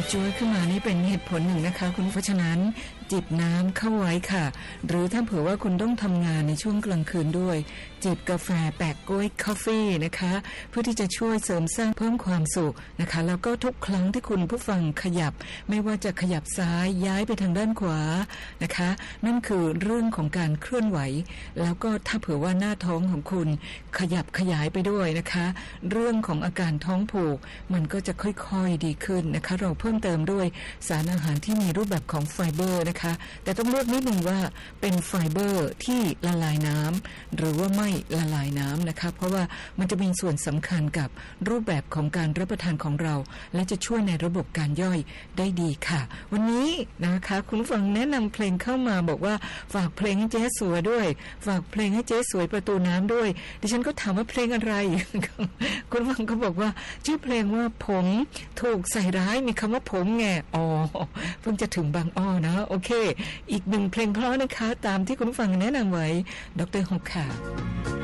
จ้วยขึ้นมานี่เป็นเหตุผลหนึ่งนะคะคุณเพราะฉะนั้นจิบน้ำเข้าไว้ค่ะหรือถ้าเผื่อว่าคุณต้องทำงานในช่วงกลางคืนด้วยจิบกาแฟแปะกล้วยคอฟฟี่นะคะเพื่อที่จะช่วยเสริมสร้างเพิ่มความสุขนะคะแล้วก็ทุกครั้งที่คุณผู้ฟังขยับไม่ว่าจะขยับซ้ายย้ายไปทางด้านขวานะคะนั่นคือเรื่องของการเคลื่อนไหวแล้วก็ถ้าเผื่อว่าหน้าท้องของคุณขยับขยายไปด้วยนะคะเรื่องของอาการท้องผูกมันก็จะค่อยๆดีขึ้นนะคะเราเพิ่มเติมด้วยสารอาหารที่มีรูปแบบของไฟเบอร์นะคะแต่ต้องเลือกนิดนึงว่าเป็นไฟเบอร์ที่ละลายน้ำหรือว่าไม่ละลายน้ำนะคะเพราะว่ามันจะมีส่วนสำคัญกับรูปแบบของการรับประทานของเราและจะช่วยในระบบการย่อยได้ดีค่ะวันนี้นะคะคุณผู้ฟังแนะนำเพลงเข้ามาบอกว่าฝากเพลงให้เจ๊สวยด้วยฝากเพลงให้เจ๊สวยประตูน้ำด้วยดิฉันก็ถามว่าเพลงอะไร คุณผู้ฟังก็บอกว่าชื่อเพลงว่าผมถูกใส่ร้ายมีคำว่าผมไงอ๋อเพิ่งจะถึงบางอ้อนะโอเคอีกหนึ่งเพลงเพราะนะคะตามที่คุณผู้ฟังแนะนำไว้ดร.ฮกค่ะ